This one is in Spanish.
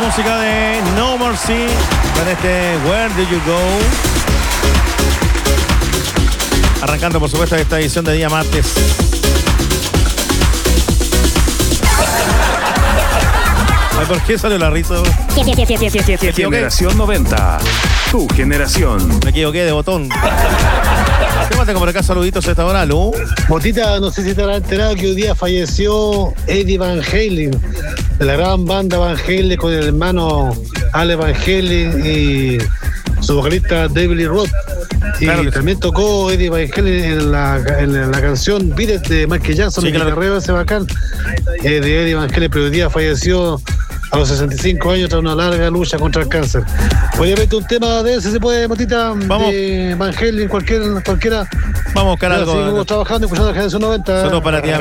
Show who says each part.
Speaker 1: música de No Mercy con este Where Do You Go. Arrancando, por supuesto, esta edición de día martes. ¿Por qué salió la risa?
Speaker 2: Generación 90. Tu generación.
Speaker 1: Me equivoqué de botón. ¿Qué tengo por acá? Saluditos a esta hora, Lu.
Speaker 3: Botita, no sé si te habrás enterado que hoy día falleció Eddie Van Halen, de la gran banda Van Halen, con el hermano Ale Van Halen y su vocalista David Lee Roth. Y claro, también tocó Eddie Van Halen en la canción Beat It de Michael Jackson,
Speaker 1: sí,
Speaker 3: el
Speaker 1: claro.
Speaker 3: guitarreo ese bacán de Eddie Van Halen, pero hoy día falleció a los 65 años tras una larga lucha contra el cáncer. Voy a ver un tema de ese, se puede, Motita,
Speaker 1: vamos.
Speaker 3: De Van Halen, cualquiera.
Speaker 1: Vamos a buscar algo.
Speaker 3: Seguimos trabajando, escuchando la generación 90.
Speaker 1: Solo para ti.